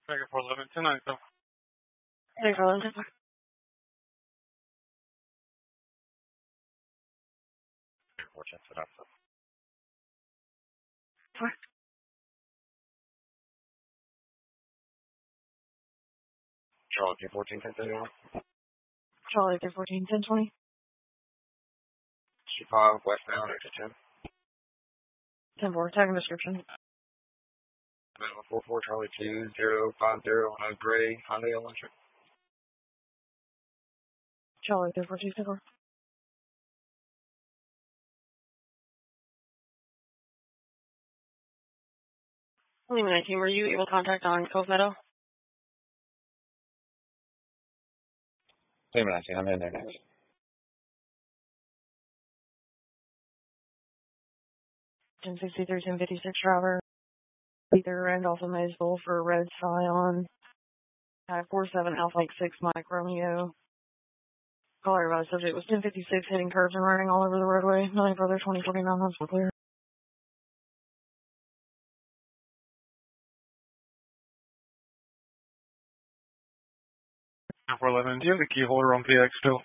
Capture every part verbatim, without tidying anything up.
Second four eleven, ten nine, so. Thanks for listening. Four checks it up. Four. Charlie two fourteen, ten thirty-one. Charlie two fourteen, ten twenty. Chicago, westbound, exit ten. ten four, tag and description. four four Charlie two zero five zero on a gray Hyundai Elantra. Charlie two four two, ten four. Lima nineteen, were you able to contact on Cove Meadow? Lima nineteen, I'm in there next. ten sixty-three, ten fifty-six driver. Either Randolph and Maysville for Red Scion. Tag four seven Alpha Lake six Mike Romeo. Caller advised subject was ten fifty-six, hitting curves and running all over the roadway. Nothing further, twenty forty-nine miles were clear. four eleven, do you have the key holder on P X still?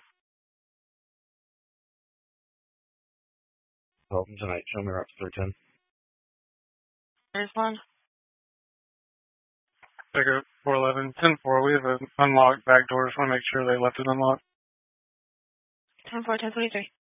Open tonight, show me reps three ten. Respond. Second four eleven, ten four, we have an unlocked back door. Just want to make sure they left it unlocked. ten four, ten twenty-three.